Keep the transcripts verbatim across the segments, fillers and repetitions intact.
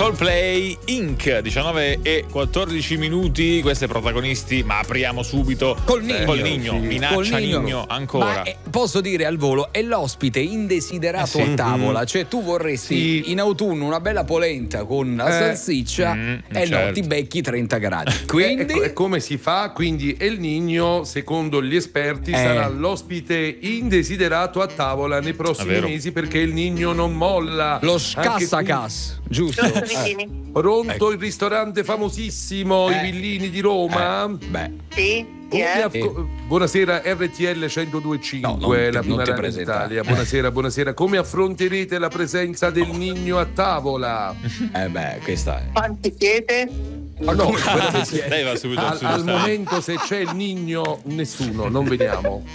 Coldplay Inc diciannove e quattordici minuti, questi protagonisti, ma apriamo subito col Nigno, col Nigno. Sì. minaccia Col Nigno. Nigno ancora. Ma è, posso dire al volo, è l'ospite indesiderato Eh sì. a tavola, Mm. cioè tu vorresti Sì. in autunno una bella polenta con la Eh. salsiccia Mm, e certo. no, ti becchi trenta gradi. Quindi Quindi e come si fa? Quindi El Niño, secondo gli esperti, Eh. sarà l'ospite indesiderato a tavola nei prossimi Vero. mesi perché il Niño non molla. lo Anche scassacas, giusto? Villini. Pronto Ecco. il ristorante famosissimo, Eh. i Villini di Roma? Eh, beh, Sì, chi Come è? aff- Eh. Buonasera R T L centodue e cinque, No, non ti- la prima non ti radio presentare. d'Italia. Buonasera, buonasera. Come affronterete la presenza del Niño a tavola? eh beh, questa è. Quanti siete? Ah, no, quello che si è. Lei va subito al, sul al ristorante. momento se c'è il Niño, nessuno, non vediamo.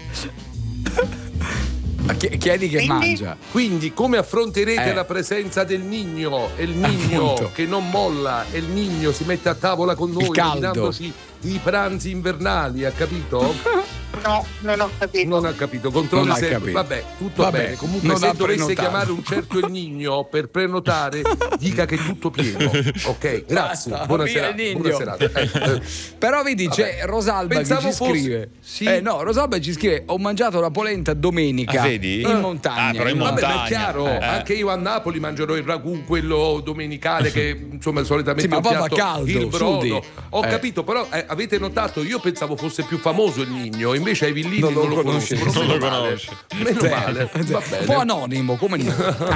Ma chi- chiedi che Quindi? mangia. Quindi come affronterete Eh. la presenza del Niño? E il Niño Appunto. che non molla, e il Niño si mette a tavola con noi, caldo. rovinandoci i pranzi invernali, ha capito? No, non ho capito. Non ha capito, controlli Non ha se. capito. Vabbè, tutto Vabbè, bene. Comunque, non se ha dovesse prenotato. chiamare un certo il Niño per prenotare, dica che è tutto pieno. Ok, grazie. Basta, Buona via serata. il Niño. Buona serata. Eh, eh. Però vedi, Vabbè. c'è Rosalba Pensavo che ci fosse- scrive. Sì. Eh no, Rosalba ci scrive: ho mangiato la polenta domenica Ah, vedi? in Ah. montagna. Ah, però in Vabbè, ma è montagna. chiaro, Eh. anche io a Napoli mangerò il ragù, quello domenicale che insomma solitamente Sì, ma è un poi fa piatto, caldo, il brodo. Sudi. Ho Eh. capito, però eh, avete notato, io pensavo fosse più famoso il Niño, invece ai Villini Non non, lo lo conosci, conosco. non lo Meno male. conosce. Meno Sì. male, va Un po' bene. anonimo, come no?